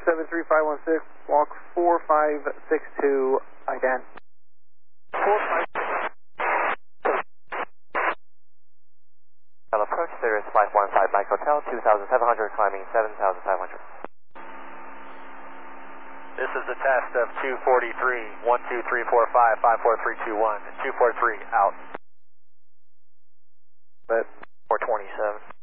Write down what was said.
73516, walk 4562, IDAN. 4562. Approach Cirrus 515 Mike Hotel, 2700, climbing 7500. This is a test of 243, 12345, 54321, 243 out. But 427.